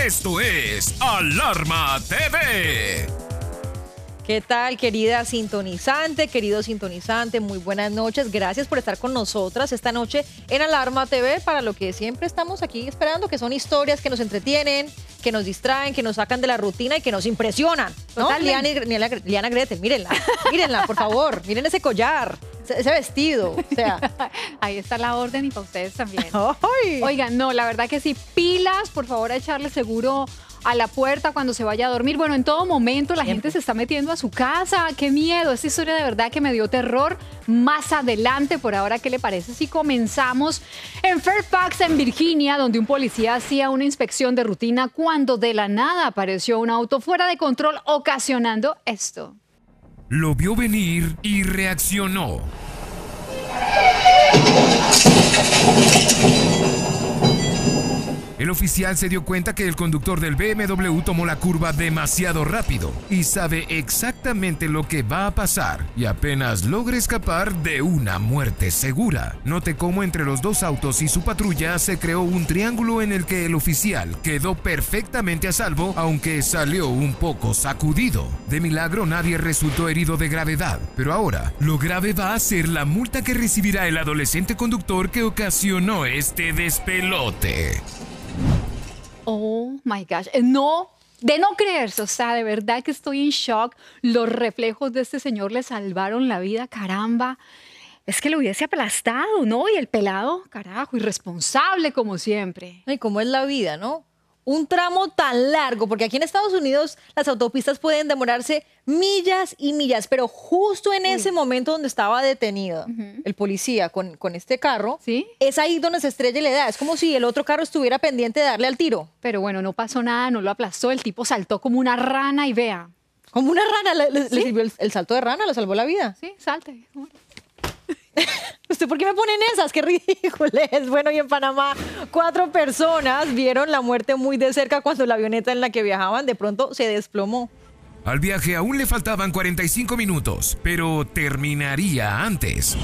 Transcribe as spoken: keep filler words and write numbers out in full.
Esto es Alarma T V. ¿Qué tal, querida sintonizante, querido sintonizante? Muy buenas noches. Gracias por estar con nosotras esta noche en Alarma T V para lo que siempre estamos aquí esperando, que son historias que nos entretienen, que nos distraen, que nos sacan de la rutina y que nos impresionan, ¿no? Liana, Liana, Liana Gretel, mírenla, mírenla, por favor, miren ese collar, ese vestido, o sea. Ahí está la orden y para ustedes también. ¡Ay! Oigan, no, la verdad que sí, pilas, por favor, a echarle seguro a la puerta cuando se vaya a dormir. Bueno, en todo momento la Siempre. gente se está metiendo a su casa. ¡Qué miedo! Esta historia de verdad que me dio terror. Más adelante, por ahora, ¿qué le parece si comenzamos en Fairfax, en Virginia, donde un policía hacía una inspección de rutina cuando de la nada apareció un auto fuera de control ocasionando esto? Lo vio venir y reaccionó. El oficial se dio cuenta que el conductor del B M W tomó la curva demasiado rápido y sabe exactamente lo que va a pasar y apenas logra escapar de una muerte segura. Note cómo entre los dos autos y su patrulla se creó un triángulo en el que el oficial quedó perfectamente a salvo, aunque salió un poco sacudido. De milagro nadie resultó herido de gravedad, pero ahora lo grave va a ser la multa que recibirá el adolescente conductor que ocasionó este despelote. Oh my gosh, eh, no, de no creerse, o sea, de verdad que estoy en shock. Los reflejos de este señor le salvaron la vida, caramba. Es que lo hubiese aplastado, ¿no? Y el pelado, carajo, irresponsable como siempre. Ay, cómo es la vida, ¿no? Un tramo tan largo, porque aquí en Estados Unidos las autopistas pueden demorarse millas y millas, pero justo en ese Uy. momento donde estaba detenido Ujú. el policía con, con este carro, ¿Sí? es ahí donde se estrella y le da. Es como si el otro carro estuviera pendiente de darle al tiro. Pero bueno, no pasó nada, no lo aplastó, el tipo saltó como una rana y vea. Como una rana, le, le- ¿Sí? le sirvió el, el salto de rana, le salvó la vida. Sí, salte. ¿Usted por qué me ponen esas? ¡Qué ridículas! Bueno, y en Panamá, cuatro personas vieron la muerte muy de cerca cuando la avioneta en la que viajaban de pronto se desplomó. Al viaje aún le faltaban cuarenta y cinco minutos, pero terminaría antes.